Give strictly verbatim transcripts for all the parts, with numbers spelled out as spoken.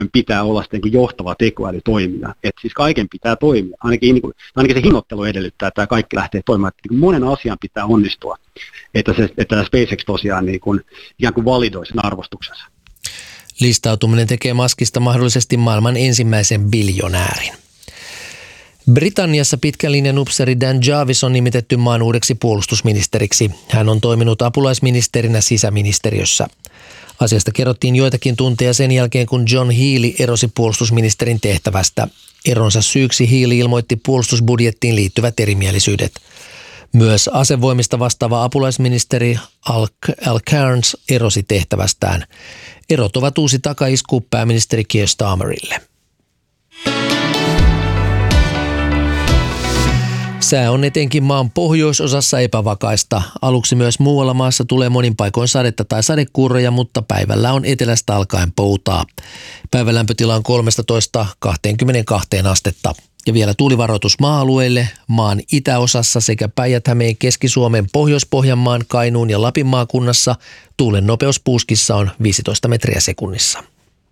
pitää olla sitten niin johtava tekoälytoimija. Että siis kaiken pitää toimia. Ainakin, niin kuin, ainakin se hinnoittelu edellyttää, että tämä kaikki lähtee toimimaan. Että niin monen asian pitää onnistua, että, se, että tämä SpaceX tosiaan niin kuin, ikään kuin validoi sen arvostuksensa. Listautuminen tekee Muskista mahdollisesti maailman ensimmäisen biljonäärin. Britanniassa pitkän linjan upseeri Dan Jarvis on nimitetty maan uudeksi puolustusministeriksi. Hän on toiminut apulaisministerinä sisäministeriössä. Asiasta kerrottiin joitakin tunteja sen jälkeen, kun John Healey erosi puolustusministerin tehtävästä. Eronsa syyksi Healey ilmoitti puolustusbudjettiin liittyvät erimielisyydet. Myös asevoimista vastaava apulaisministeri Al, Al Cairns erosi tehtävästään. Erot ovat uusi takaisku pääministeri Keir Starmerille. Sää on etenkin maan pohjoisosassa epävakaista. Aluksi myös muualla maassa tulee monin paikoin sadetta tai sadekuuroja, mutta päivällä on etelästä alkaen poutaa. Päivän lämpötila on kolmetoista kaksikymmentäkaksi astetta. Ja vielä tuulivaroitus maa-alueille, maan itäosassa sekä Päijät-Hämeen, Keski-Suomen, Pohjois-Pohjanmaan, Kainuun ja Lapin maakunnassa. Tuulen nopeus puuskissa on viisitoista metriä sekunnissa.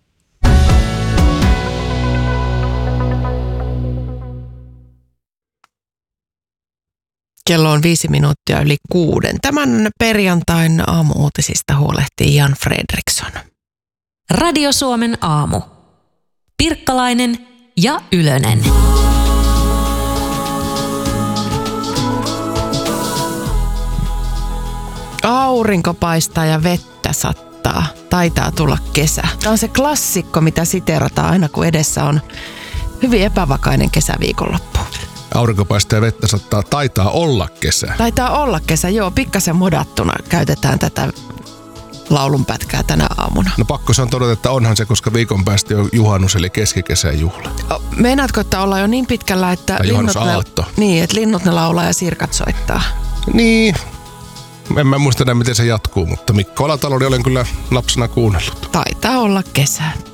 Kello on viisi minuuttia yli kuuden. Tämän perjantain aamu-uutisista huolehtii Jan Fredriksson. Radio Suomen aamu. Pirkkalainen ja Ylönen. Aurinko paistaa ja vettä sattaa. Taitaa tulla kesä. Tämä on se klassikko, mitä siteerataan aina, kun edessä on hyvin epävakainen kesäviikonloppu. Aurinko paistaa ja vettä sattaa. Taitaa olla kesä. Taitaa olla kesä, joo. Pikkasen modattuna käytetään tätä laulunpätkää tänä aamuna. No pakko se on todeta, että onhan se, koska viikon päästä on juhannus eli keskikesän juhla. Meinaatko, että ollaan jo niin pitkällä, että linnut ne, niin, että linnut ne laulaa ja sirkat soittaa? Niin. En mä muista enää, miten se jatkuu, mutta Mikko Alatalo olen kyllä lapsena kuunnellut. Taitaa olla kesä.